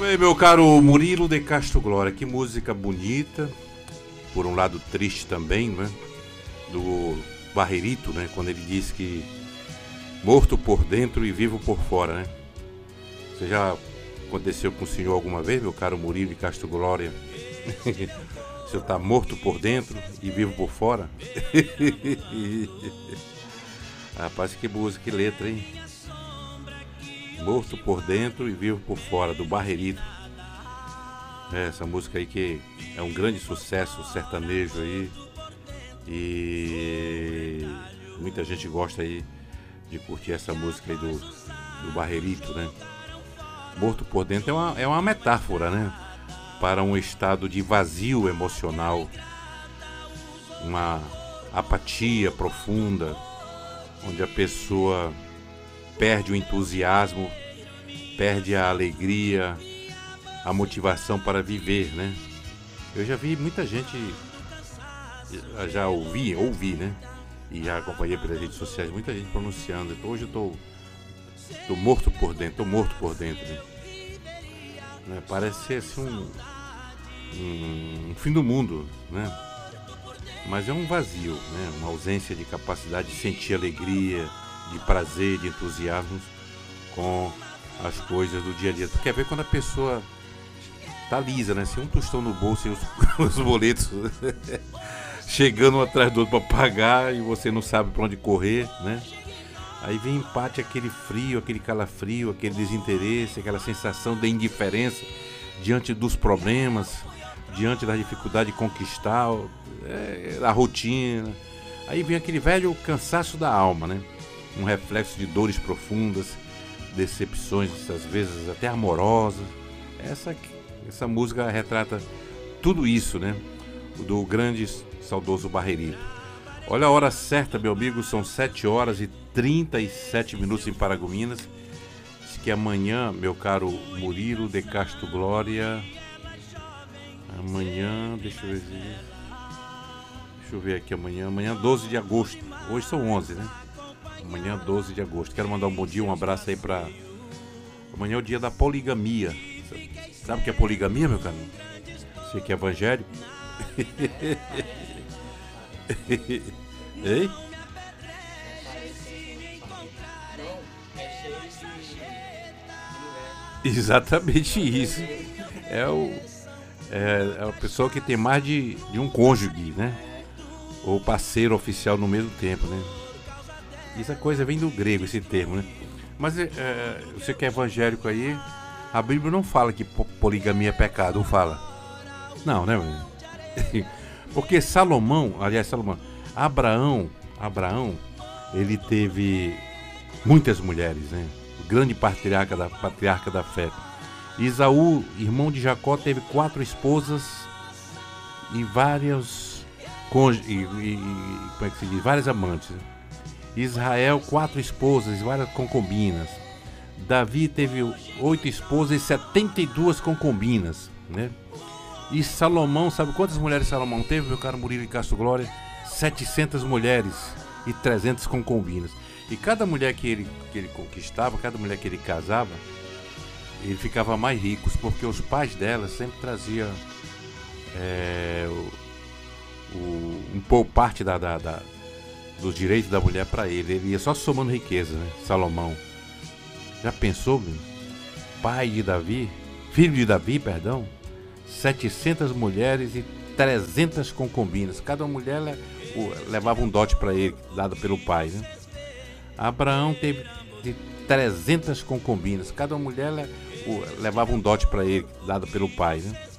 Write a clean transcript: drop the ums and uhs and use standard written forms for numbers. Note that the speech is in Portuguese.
Bem, meu caro Murilo de Castro Glória, que música bonita, por um lado triste também, né? Do Barrerito, né? Quando ele diz que morto por dentro e vivo por fora, né? Você já aconteceu com o senhor alguma vez, meu caro Murilo de Castro Glória? O senhor tá morto por dentro e vivo por fora? Rapaz, que música, que letra, hein? Morto por dentro e vivo por fora, do Barrerito. Essa música aí que é um grande sucesso sertanejo aí. E muita gente gosta aí de curtir essa música aí do Barrerito, né? Morto por dentro é uma metáfora, né? Para um estado de vazio emocional, uma apatia profunda, onde a pessoa perde o entusiasmo, perde a alegria, a motivação para viver, né? Eu já vi muita gente, já ouvi, né? E já acompanhei pelas redes sociais, muita gente pronunciando. Então, hoje eu tô morto por dentro, né? Parece ser assim um fim do mundo, né? Mas é um vazio, né? Uma ausência de capacidade de sentir alegria, de prazer, de entusiasmo com as coisas do dia a dia. Tu quer ver quando a pessoa tá lisa, né? Sem um tostão no bolso e os boletos chegando um atrás do outro para pagar e você não sabe para onde correr, né? Aí vem empate, aquele frio, aquele calafrio, aquele desinteresse, aquela sensação de indiferença diante dos problemas, diante da dificuldade de conquistar, a rotina. Aí vem aquele velho cansaço da alma, né? Um reflexo de dores profundas, decepções, às vezes até amorosas. Essa música retrata tudo isso, né? Do grande, saudoso Barrerito. Olha a hora certa, meu amigo, são 7h37 em Paragominas. Diz que amanhã, meu caro Murilo de Castro Glória, amanhã, deixa eu ver aqui, amanhã 12 de agosto, hoje são 11, né? Amanhã 12 de agosto, quero mandar um bom dia, um abraço aí pra... Amanhã é o dia da poligamia. Sabe o que é poligamia, meu caro? Você que é evangélico? Ei? Exatamente isso. É a pessoa que tem mais de um cônjuge, né? Ou parceiro oficial no mesmo tempo, né? Isso a coisa vem do grego, esse termo, né? Mas você que é evangélico aí, a Bíblia não fala que poligamia é pecado, ou fala? Não, né? Porque Abraão, ele teve muitas mulheres, né? O grande patriarca da fé. Esaú, irmão de Jacó, teve 4 esposas e várias como é que se diz? Várias amantes. Israel, 4 esposas e várias concubinas. Davi teve 8 esposas e 72 concubinas, né? E Salomão, sabe quantas mulheres Salomão teve, meu caro Murilo de Castro Glória? 700 mulheres e 300 concubinas. E cada mulher que ele conquistava, cada mulher que ele casava, ele ficava mais rico, porque os pais dela sempre traziam um pouco parte dos direitos da mulher para ele. Ele ia só somando riqueza, né? Salomão. Já pensou, meu? Filho de Davi, perdão, 700 mulheres e 300 concubinas. Cada mulher levava um dote para ele, dado pelo pai, né? Abraão teve 300 concubinas. Cada mulher levava um dote para ele, dado pelo pai, né?